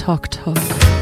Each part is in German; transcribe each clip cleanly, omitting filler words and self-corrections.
Talk Talk.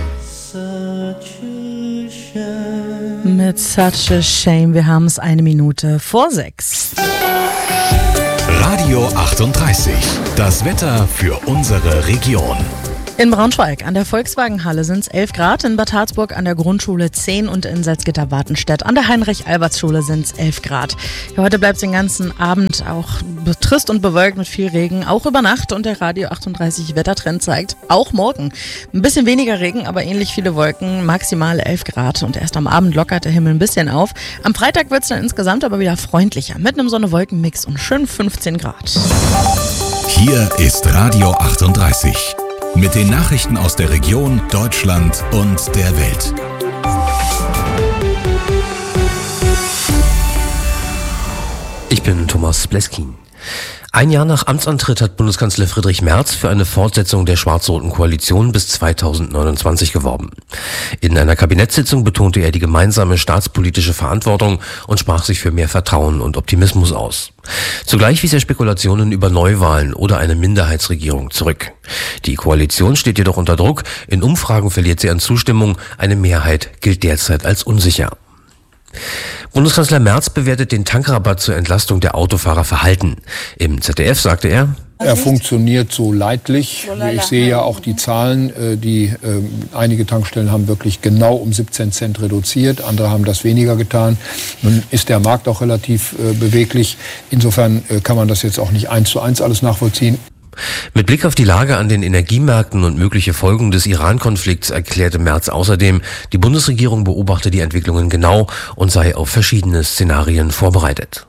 Mit Such a Shame. Wir haben es 1:01 Radio 38. Das Wetter für unsere Region. In Braunschweig an der Volkswagenhalle sind es 11 Grad, in Bad Harzburg an der Grundschule 10 und in Salzgitter-Wartenstedt an der Heinrich-Alberts-Schule sind es 11 Grad. Ja, heute bleibt es den ganzen Abend auch trist und bewölkt mit viel Regen, auch über Nacht, und der Radio 38 Wettertrend zeigt, auch morgen ein bisschen weniger Regen, aber ähnlich viele Wolken, maximal 11 Grad, und erst am Abend lockert der Himmel ein bisschen auf. Am Freitag wird es dann insgesamt aber wieder freundlicher, mit einem Sonne-Wolken-Mix und schön 15 Grad. Hier ist Radio 38. Mit den Nachrichten aus der Region, Deutschland und der Welt. Ich bin Thomas Bleskin. Ein Jahr nach Amtsantritt hat Bundeskanzler Friedrich Merz für eine Fortsetzung der schwarz-roten Koalition bis 2029 geworben. In einer Kabinettssitzung betonte er die gemeinsame staatspolitische Verantwortung und sprach sich für mehr Vertrauen und Optimismus aus. Zugleich wies er Spekulationen über Neuwahlen oder eine Minderheitsregierung zurück. Die Koalition steht jedoch unter Druck. In Umfragen verliert sie an Zustimmung. Eine Mehrheit gilt derzeit als unsicher. Bundeskanzler Merz bewertet den Tankrabatt zur Entlastung der Autofahrer verhalten. Im ZDF sagte er: Er funktioniert so leidlich. Ich sehe ja auch die Zahlen, einige Tankstellen haben wirklich genau um 17 Cent reduziert, andere haben das weniger getan. Nun ist der Markt auch relativ beweglich. Insofern kann man das jetzt auch nicht 1:1 alles nachvollziehen. Mit Blick auf die Lage an den Energiemärkten und mögliche Folgen des Iran-Konflikts erklärte Merz außerdem, die Bundesregierung beobachte die Entwicklungen genau und sei auf verschiedene Szenarien vorbereitet.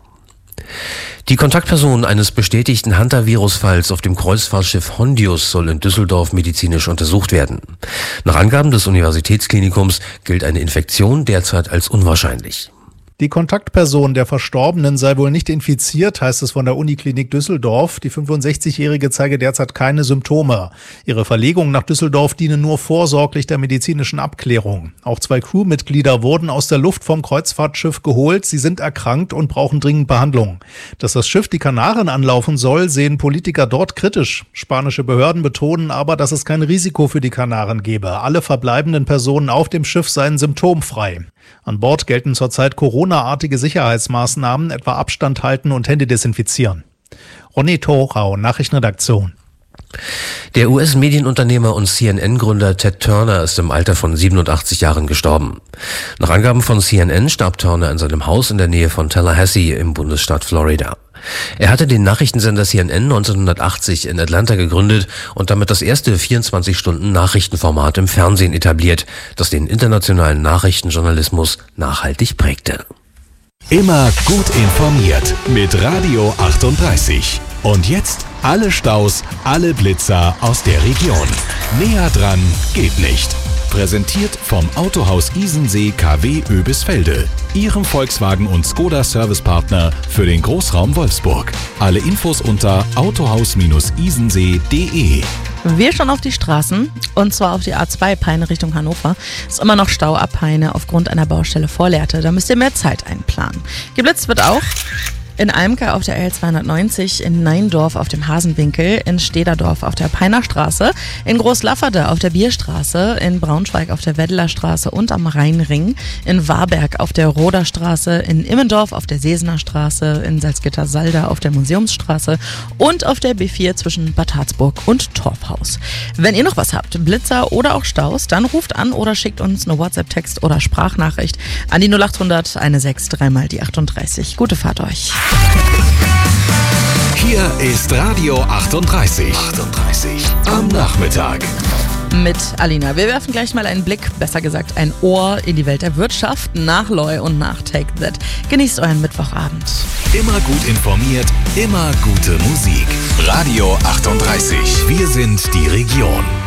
Die Kontaktperson eines bestätigten Hantavirus-Falls auf dem Kreuzfahrtschiff Hondius soll in Düsseldorf medizinisch untersucht werden. Nach Angaben des Universitätsklinikums gilt eine Infektion derzeit als unwahrscheinlich. Die Kontaktperson der Verstorbenen sei wohl nicht infiziert, heißt es von der Uniklinik Düsseldorf. Die 65-Jährige zeige derzeit keine Symptome. Ihre Verlegung nach Düsseldorf diene nur vorsorglich der medizinischen Abklärung. Auch 2 Crewmitglieder wurden aus der Luft vom Kreuzfahrtschiff geholt. Sie sind erkrankt und brauchen dringend Behandlung. Dass das Schiff die Kanaren anlaufen soll, sehen Politiker dort kritisch. Spanische Behörden betonen aber, dass es kein Risiko für die Kanaren gebe. Alle verbleibenden Personen auf dem Schiff seien symptomfrei. An Bord gelten zurzeit Corona-artige Sicherheitsmaßnahmen, etwa Abstand halten und Hände desinfizieren. Ronny Thorau, Nachrichtenredaktion. Der US-Medienunternehmer und CNN-Gründer Ted Turner ist im Alter von 87 Jahren gestorben. Nach Angaben von CNN starb Turner in seinem Haus in der Nähe von Tallahassee im Bundesstaat Florida. Er hatte den Nachrichtensender CNN 1980 in Atlanta gegründet und damit das erste 24-Stunden-Nachrichtenformat im Fernsehen etabliert, das den internationalen Nachrichtenjournalismus nachhaltig prägte. Immer gut informiert mit Radio 38. Und jetzt alle Staus, alle Blitzer aus der Region. Näher dran geht nicht. Präsentiert vom Autohaus Isensee KW Oebisfelde, Ihrem Volkswagen und Skoda Servicepartner für den Großraum Wolfsburg. Alle Infos unter autohaus-isensee.de. Wir schauen auf die Straßen, und zwar auf die A2 Peine Richtung Hannover. Ist immer noch Stau ab Peine aufgrund einer Baustelle vor Lehrte. Da müsst ihr mehr Zeit einplanen. Geblitzt wird auch in Almke auf der L290, in Neindorf auf dem Hasenwinkel, in Stederdorf auf der Peiner Straße, in Großlafferde auf der Bierstraße, in Braunschweig auf der Weddeler Straße und am Rheinring, in Warberg auf der Roder Straße, in Immendorf auf der Sesener Straße, in Salzgitter-Salda auf der Museumsstraße und auf der B4 zwischen Bad Harzburg und Torfhaus. Wenn ihr noch was habt, Blitzer oder auch Staus, dann ruft an oder schickt uns eine WhatsApp-Text oder Sprachnachricht an die 0800 16 3 die 38. Gute Fahrt euch. Hier ist Radio 38. Am Nachmittag. Mit Alina. Wir werfen gleich mal einen Blick, besser gesagt ein Ohr in die Welt der Wirtschaft nach Loy und nach Take That. Genießt euren Mittwochabend. Immer gut informiert, immer gute Musik. Radio 38. Wir sind die Region.